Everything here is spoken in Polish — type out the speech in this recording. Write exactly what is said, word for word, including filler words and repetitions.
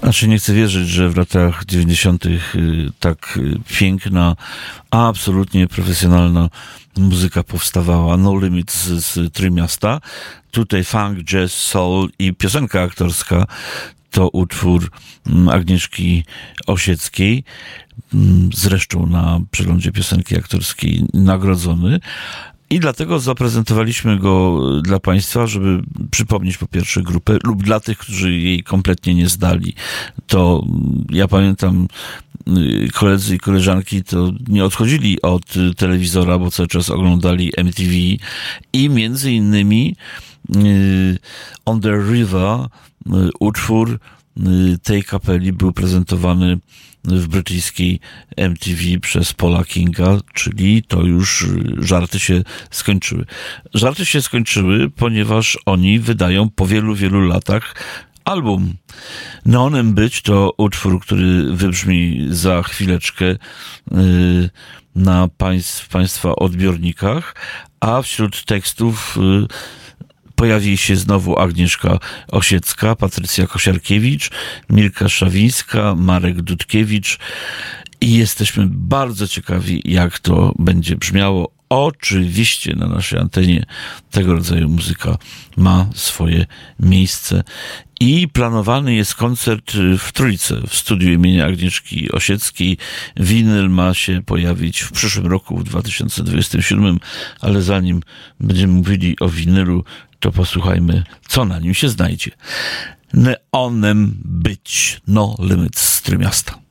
Znaczy nie chcę wierzyć, że w latach dziewięćdziesiątych tak piękna, a absolutnie profesjonalna muzyka powstawała. No Limit z, z Trójmiasta. Tutaj funk, jazz, soul i piosenka aktorska to utwór Agnieszki Osieckiej, zresztą na przeglądzie piosenki aktorskiej nagrodzony. I dlatego zaprezentowaliśmy go dla Państwa, żeby przypomnieć po pierwsze grupę, lub dla tych, którzy jej kompletnie nie zdali. To ja pamiętam, koledzy i koleżanki to nie odchodzili od telewizora, bo cały czas oglądali M T V i między innymi On the River, utwór tej kapeli był prezentowany w brytyjskiej M T V przez Paula Kinga, czyli to już żarty się skończyły. Żarty się skończyły, ponieważ oni wydają po wielu, wielu latach album. Neonem być to utwór, który wybrzmi za chwileczkę yy, na państw, Państwa odbiornikach, a wśród tekstów yy, pojawi się znowu Agnieszka Osiecka, Patrycja Kosiarkiewicz, Milka Szawińska, Marek Dudkiewicz i jesteśmy bardzo ciekawi, jak to będzie brzmiało. Oczywiście na naszej antenie tego rodzaju muzyka ma swoje miejsce i planowany jest koncert w Trójce, w studiu imienia Agnieszki Osieckiej. Winyl ma się pojawić w przyszłym roku, w dwa tysiące dwudziestym siódmym, ale zanim będziemy mówili o winylu, to posłuchajmy, co na nim się znajdzie. Neonem być, No Limit z Trójmiasta.